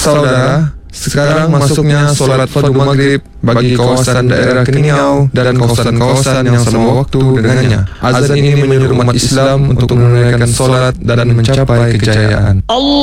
Saudara, sekarang masuknya solat fardu maghrib bagi kawasan daerah Keniau dan kawasan-kawasan yang sama waktu dengannya. Azan ini menyuruh umat Islam untuk menunaikan solat dan mencapai kejayaan.